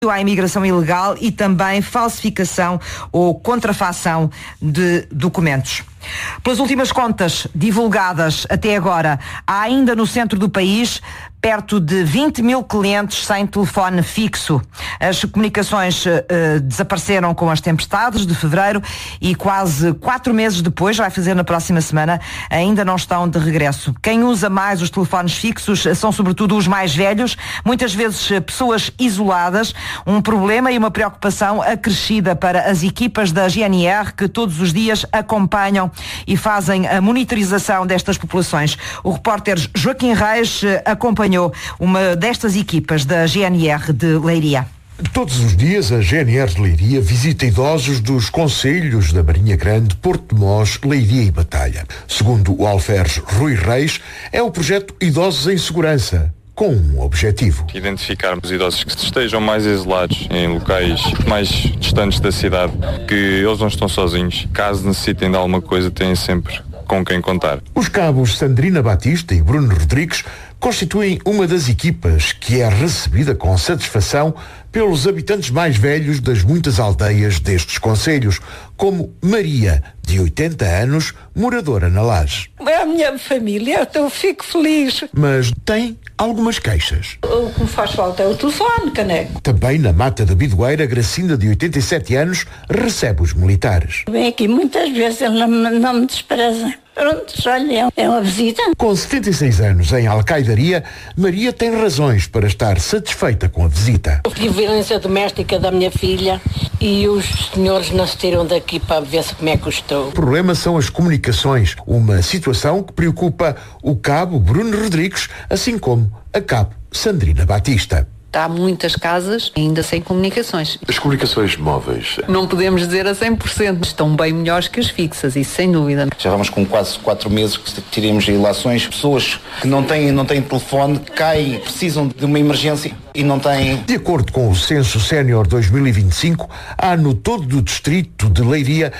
à imigração ilegal e também falsificação ou contrafação de documentos. Pelas últimas contas divulgadas até agora, há ainda no centro do país perto de 20 mil clientes sem telefone fixo. As comunicações desapareceram com as tempestades de fevereiro e quase 4 meses depois, vai fazer na próxima semana, ainda não estão de regresso. Quem usa mais os telefones fixos são sobretudo os mais velhos, muitas vezes pessoas isoladas, um problema e uma preocupação acrescida para as equipas da GNR que todos os dias acompanham e fazem a monitorização destas populações. O repórter Joaquim Reis acompanhou uma destas equipas da GNR de Leiria. Todos os dias a GNR de Leiria visita idosos dos concelhos da Marinha Grande, Porto de Mós, Leiria e Batalha. Segundo o alferes Rui Reis, é o projeto Idosos em Segurança, com um objetivo. Identificarmos idosos que estejam mais isolados em locais mais distantes da cidade, que eles não estão sozinhos. Caso necessitem de alguma coisa, têm sempre com quem contar. Os cabos Sandrina Batista e Bruno Rodrigues constituem uma das equipas que é recebida com satisfação pelos habitantes mais velhos das muitas aldeias destes concelhos, como Maria, de 80 anos, moradora na Laje. É a minha família, eu fico feliz. Mas tem algumas queixas. O que me faz falta é o telefone, caneco. Também na Mata da Bidoeira, Gracinda, de 87 anos, recebe os militares. Vem aqui muitas vezes, ele não me despreza. Pronto, olha, é uma visita. Com 76 anos em Alcaidaria, Maria tem razões para estar satisfeita com a visita. Eu tive violência doméstica da minha filha e os senhores não se tiram daqui para ver como é que eu estou. O problema são as comunicações, uma situação que preocupa o cabo Bruno Rodrigues, assim como a cabo Sandrina Batista. Há muitas casas ainda sem comunicações. As comunicações móveis? Não podemos dizer a 100%. Estão bem melhores que as fixas, isso sem dúvida. Já vamos com quase 4 meses que tiremos ilações. Pessoas que não têm telefone, caem, precisam de uma emergência e não têm. De acordo com o Censo Sénior 2025, há no todo do distrito de Leiria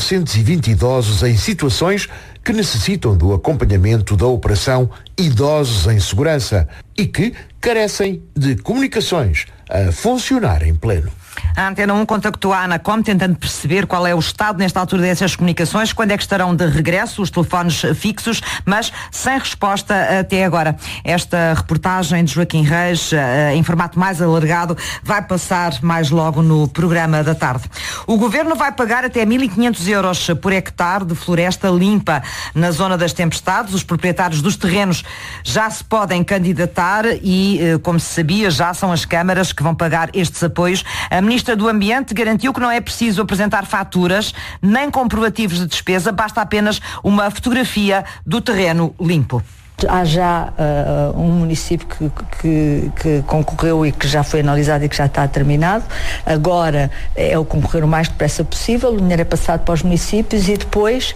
920 idosos em situações que necessitam do acompanhamento da operação Idosos em Segurança e que carecem de comunicações a funcionar em pleno. A Antena 1 contactou a Anacom tentando perceber qual é o estado nesta altura dessas comunicações, quando é que estarão de regresso os telefones fixos, mas sem resposta até agora. Esta reportagem de Joaquim Reis, em formato mais alargado, vai passar mais logo no programa da tarde. O Governo vai pagar até 1.500 euros por hectare de floresta limpa na zona das tempestades. Os proprietários dos terrenos já se podem candidatar e, como se sabia, já são as câmaras que vão pagar estes apoios. A Ministra do Ambiente garantiu que não é preciso apresentar faturas nem comprovativos de despesa, basta apenas uma fotografia do terreno limpo. Há já um município que concorreu e que já foi analisado e que já está terminado. Agora é o concorrer o mais depressa possível, o dinheiro é passado para os municípios e depois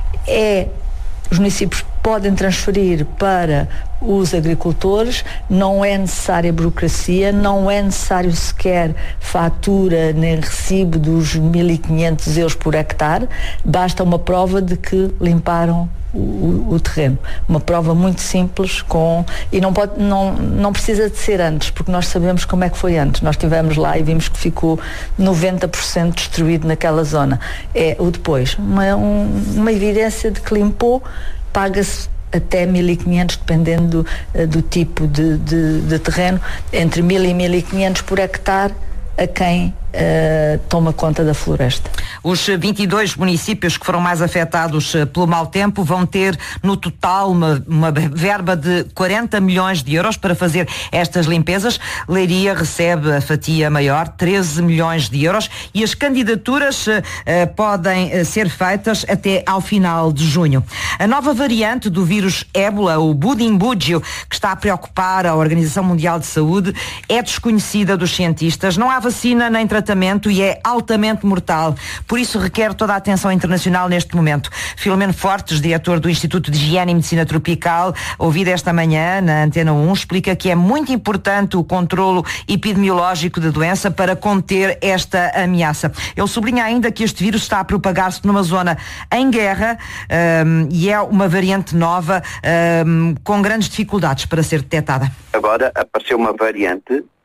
os municípios podem transferir para os agricultores, não é necessária burocracia, não é necessário sequer fatura nem recibo dos 1.500 euros por hectare, basta uma prova de que limparam o terreno. Uma prova muito simples e não precisa de ser antes, porque nós sabemos como é que foi antes. Nós estivemos lá e vimos que ficou 90% destruído naquela zona. É o depois. Uma evidência de que limpou, paga-se até 1.500, dependendo do tipo de terreno, entre 1.000 e 1.500 por hectare a quem toma conta da floresta. Os 22 municípios que foram mais afetados pelo mau tempo vão ter no total uma verba de 40 milhões de euros para fazer estas limpezas. Leiria recebe a fatia maior, 13 milhões de euros, e as candidaturas podem ser feitas até ao final de junho. A nova variante do vírus ébola, o Budimbúgio, que está a preocupar a Organização Mundial de Saúde, é desconhecida dos cientistas. Não há vacina nem tratamento e é altamente mortal. Por isso requer toda a atenção internacional neste momento. Filomeno Fortes, diretor do Instituto de Higiene e Medicina Tropical, ouvido esta manhã na Antena 1, explica que é muito importante o controlo epidemiológico da doença para conter esta ameaça. Ele sublinha ainda que este vírus está a propagar-se numa zona em guerra e é uma variante nova com grandes dificuldades para ser detectada. Agora apareceu uma variante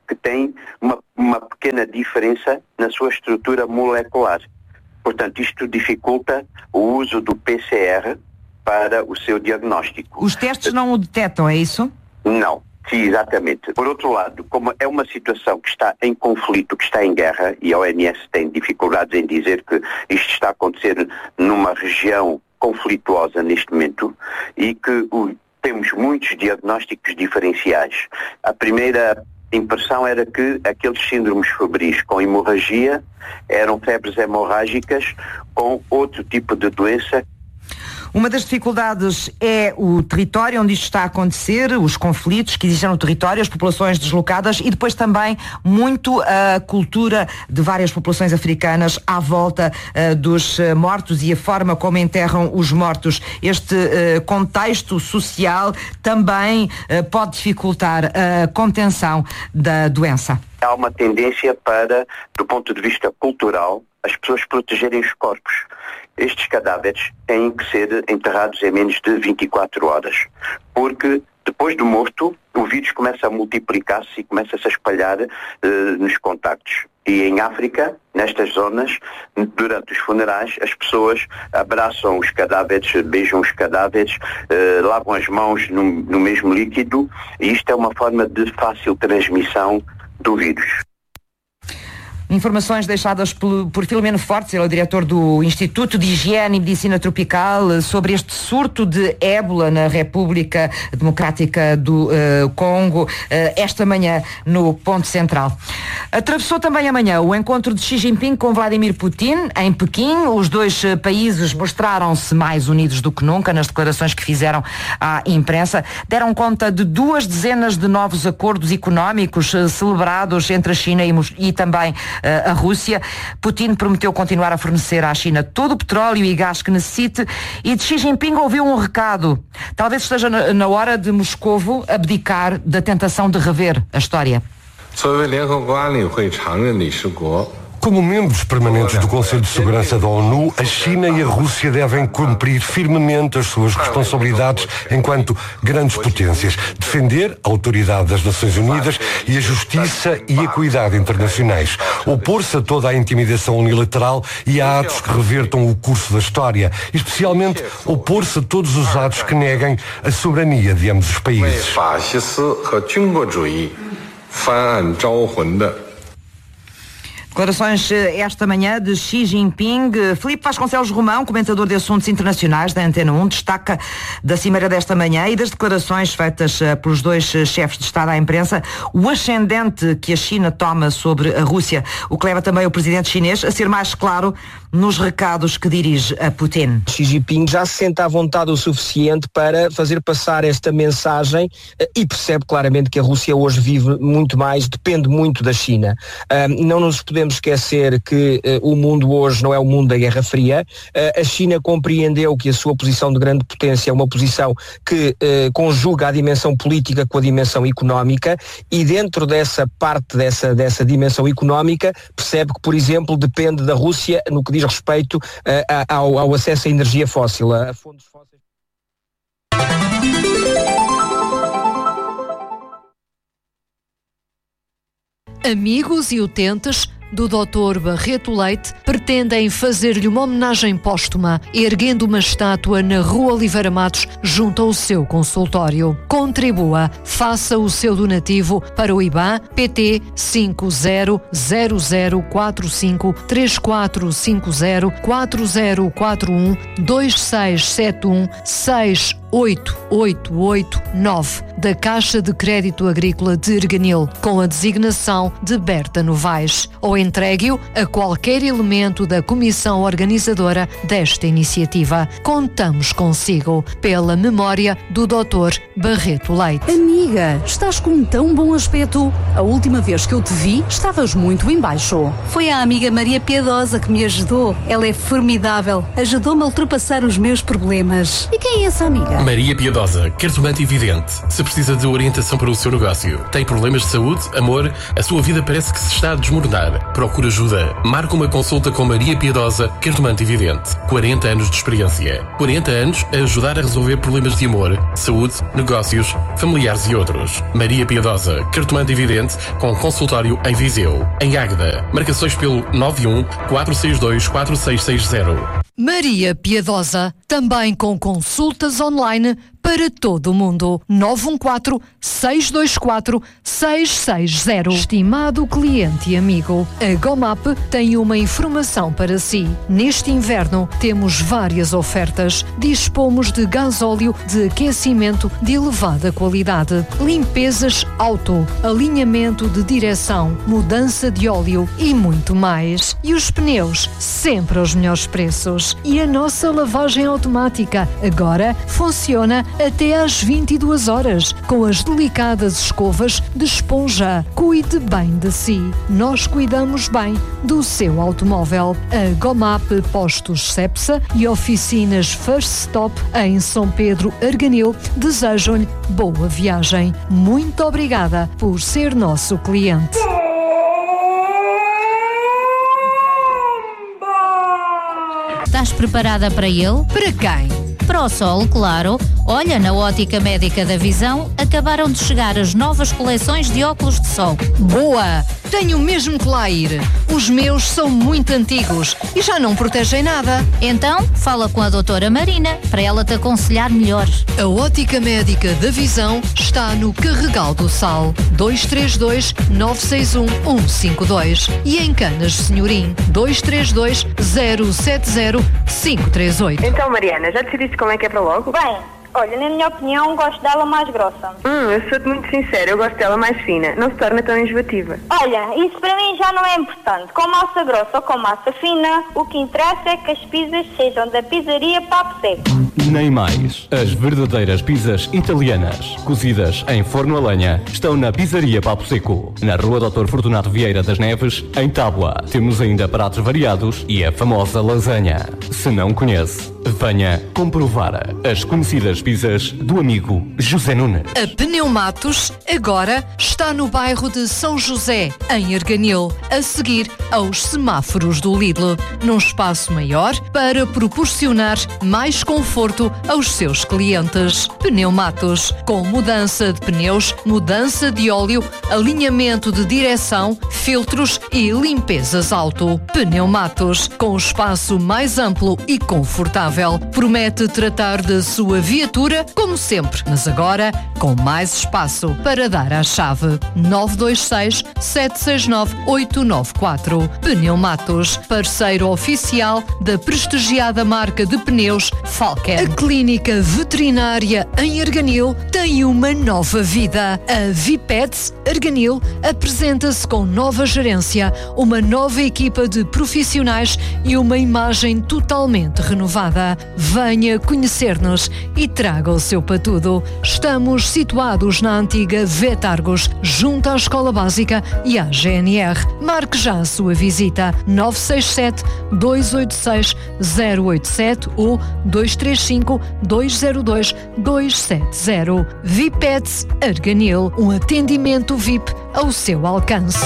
que têm uma pequena diferença na sua estrutura molecular. Portanto, isto dificulta o uso do PCR para o seu diagnóstico. Os testes não o detectam, é isso? Não. Sim, exatamente. Por outro lado, como é uma situação que está em conflito, que está em guerra, e a OMS tem dificuldades em dizer que isto está a acontecer numa região conflituosa neste momento, e que temos muitos diagnósticos diferenciais. A primeira impressão era que aqueles síndromes febris com hemorragia eram febres hemorrágicas com outro tipo de doença. Uma das dificuldades é o território onde isto está a acontecer, os conflitos que existem no território, as populações deslocadas e depois também muito a cultura de várias populações africanas à volta dos mortos e a forma como enterram os mortos. Este contexto social também pode dificultar a contenção da doença. Há uma tendência para, do ponto de vista cultural, as pessoas protegerem os corpos. Estes cadáveres têm que ser enterrados em menos de 24 horas, porque depois do morto o vírus começa a multiplicar-se e começa-se a espalhar nos contactos. E em África, nestas zonas, durante os funerais, as pessoas abraçam os cadáveres, beijam os cadáveres, lavam as mãos no mesmo líquido, e isto é uma forma de fácil transmissão do vírus. Informações deixadas por Filomeno Fortes, ele é o diretor do Instituto de Higiene e Medicina Tropical, sobre este surto de ébola na República Democrática do Congo, esta manhã no Ponto Central. Atravessou também amanhã o encontro de Xi Jinping com Vladimir Putin em Pequim. Os dois países mostraram-se mais unidos do que nunca nas declarações que fizeram à imprensa. Deram conta de 2 dezenas de novos acordos económicos celebrados entre a China e também a Rússia. Putin prometeu continuar a fornecer à China todo o petróleo e gás que necessite, e de Xi Jinping ouviu um recado. Talvez esteja na hora de Moscovo abdicar da tentação de rever a história. Como membros permanentes do Conselho de Segurança da ONU, a China e a Rússia devem cumprir firmemente as suas responsabilidades enquanto grandes potências, defender a autoridade das Nações Unidas e a justiça e a equidade internacionais, opor-se a toda a intimidação unilateral e a atos que revertam o curso da história, especialmente opor-se a todos os atos que neguem a soberania de ambos os países. Declarações esta manhã de Xi Jinping. Filipe Vasconcelos Romão, comentador de assuntos internacionais da Antena 1, destaca da cimeira desta manhã e das declarações feitas pelos dois chefes de Estado à imprensa o ascendente que a China toma sobre a Rússia, o que leva também o presidente chinês a ser mais claro nos recados que dirige a Putin. Xi Jinping já se sente à vontade o suficiente para fazer passar esta mensagem e percebe claramente que a Rússia hoje vive muito mais, depende muito da China. Não nos podemos esquecer que o mundo hoje não é o mundo da Guerra Fria. A China compreendeu que a sua posição de grande potência é uma posição que conjuga a dimensão política com a dimensão económica, e dentro dessa parte dessa dimensão económica percebe que, por exemplo, depende da Rússia no que diz respeito ao acesso à energia fóssil, a fontes fósseis. Amigos e utentes do Dr. Barreto Leite pretendem fazer-lhe uma homenagem póstuma, erguendo uma estátua na Rua Oliveira Matos, junto ao seu consultório. Contribua, faça o seu donativo para o IBAN PT 50344534412671688889 da Caixa de Crédito Agrícola de Erganil, com a designação de Berta Novaes, ou entregue-o a qualquer elemento da comissão organizadora desta iniciativa. Contamos consigo, pela memória do Dr. Barreto Leite. Amiga, estás com um tão bom aspecto. A última vez que eu te vi, estavas muito em baixo. Foi a amiga Maria Piedosa que me ajudou. Ela é formidável. Ajudou-me a ultrapassar os meus problemas. E quem é essa amiga? Maria Piedosa, cartomante e vidente. Se precisa de orientação para o seu negócio, tem problemas de saúde, amor, a sua vida parece que se está a desmoronar. Procura ajuda. Marca uma consulta com Maria Piedosa, cartomante e vidente. 40 anos de experiência. 40 anos a ajudar a resolver problemas de amor, saúde, negócios, familiares e outros. Maria Piedosa, cartomante e vidente, com consultório em Viseu. Em Águeda. Marcações pelo 91 462 4660. Maria Piedosa, também com consultas online para todo o mundo. 914-624-660. Estimado cliente e amigo, a Gomap tem uma informação para si. Neste inverno temos várias ofertas. Dispomos de gasóleo de aquecimento de elevada qualidade, limpezas auto, alinhamento de direção, mudança de óleo e muito mais. E os pneus, sempre aos melhores preços. E a nossa lavagem automática agora funciona até às 22 horas, com as delicadas escovas de esponja. Cuide bem de si. Nós cuidamos bem do seu automóvel. A Gomap Postos Cepsa e oficinas First Stop em São Pedro Arganil desejam-lhe boa viagem. Muito obrigada por ser nosso cliente. Estás preparada para ele? Para quem? Para o sol, claro. Olha, na Ótica Médica da Visão acabaram de chegar as novas coleções de óculos de sol. Boa! Tenho mesmo que lá ir. Os meus são muito antigos e já não protegem nada. Então, fala com a doutora Marina para ela te aconselhar melhor. A Ótica Médica da Visão está no Carregal do Sal, 232-961-152 e em Canas de Senhorim, 232-070-538. Então, Mariana, já decidiste como é que é para logo? Bem, olha, na minha opinião, gosto dela mais grossa. Eu sou-te muito sincera, eu gosto dela mais fina. Não se torna tão enjoativa. Olha, isso para mim já não é importante. Com massa grossa ou com massa fina, o que interessa é que as pizzas sejam da pizzaria Papo Seco. Nem mais. As verdadeiras pizzas italianas, cozidas em forno a lenha, estão na Pizzaria Papo Seco, na Rua Dr. Fortunato Vieira das Neves, em Tábua. Temos ainda pratos variados e a famosa lasanha. Se não conhece, venha comprovar as conhecidas pizzas do amigo José Nunes. A Pneumatos agora está no bairro de São José, em Arganil, a seguir aos semáforos do Lidl, num espaço maior para proporcionar mais conforto aos seus clientes. Pneumatos, com mudança de pneus, mudança de óleo, alinhamento de direção, filtros e limpezas auto. Pneumatos, com o espaço mais amplo e confortável. Promete tratar da sua viatura como sempre, mas agora com mais espaço para dar à chave. 926-769-894. Pneumatos, parceiro oficial da prestigiada marca de pneus Falken. A clínica veterinária em Arganil tem uma nova vida. A Vipets Arganil apresenta-se com nova gerência, uma nova equipa de profissionais e uma imagem totalmente renovada. Venha conhecer-nos e traga o seu patudo. Estamos situados na antiga Vetargos, junto à Escola Básica e à GNR. Marque já a sua visita. 967-286-087 ou 235-202-270. Vipets Arganil, um atendimento VIP ao seu alcance.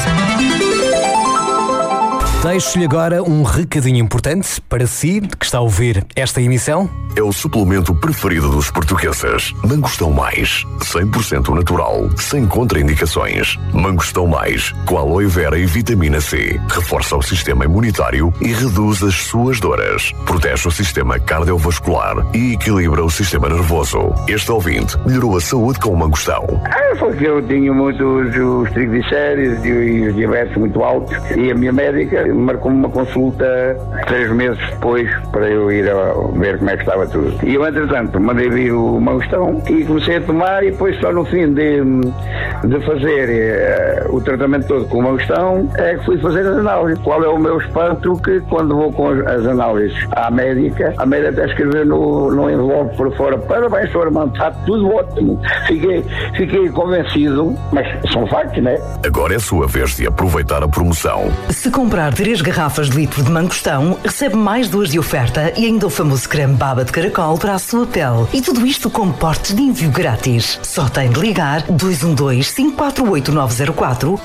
Deixo-lhe agora um recadinho importante para si que está a ouvir esta emissão. É o suplemento preferido dos portugueses. Mangostão Mais, 100% natural, sem contraindicações. Mangostão Mais, com aloe vera e vitamina C. Reforça o sistema imunitário e reduz as suas dores. Protege o sistema cardiovascular e equilibra o sistema nervoso. Este ouvinte melhorou a saúde com o mangostão. Porque eu tinha muitos triglicéridos e diabetes muito altos e a minha médica marcou-me uma consulta 3 meses depois para eu ir a ver como é que estava tudo. E eu, entretanto, mandei vir o mangostão e comecei a tomar e depois só no fim de fazer o tratamento todo com o mangostão é que fui fazer as análises. Qual é o meu espanto que quando vou com as análises à médica, a médica até escreveu no envelope por fora: parabéns, Sr. Armando, está tudo ótimo. Fiquei convencido, mas são factos, não é? Agora é a sua vez de aproveitar a promoção. Se comprar 3 garrafas de litro de mangostão, recebe mais 2 de oferta e ainda o famoso creme baba de caracol para a sua pele. E tudo isto com portes de envio grátis. Só tem de ligar 212-548-904.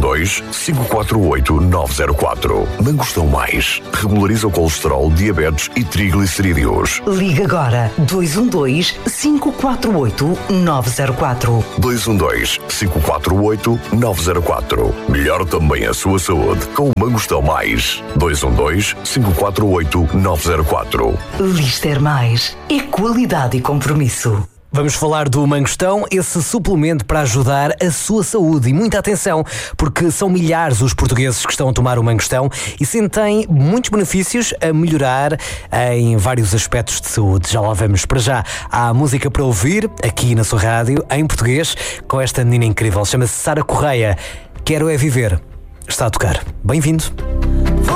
212-548-904. Mangostão Mais. Regulariza o colesterol, diabetes e triglicerídeos. Liga agora 212-548-904. 212-548-904. Melhor também a sua saúde com o Mangostão Mais. 212-548-904. Lister Mais. É qualidade e compromisso. Vamos falar do mangostão, esse suplemento para ajudar a sua saúde. E muita atenção, porque são milhares os portugueses que estão a tomar o mangostão e sentem muitos benefícios a melhorar em vários aspectos de saúde. Já lá vamos. Para já, há música para ouvir aqui na sua rádio, em português, com esta menina incrível. Chama-se Sara Correia. Quero é viver. Está a tocar. Bem-vindo.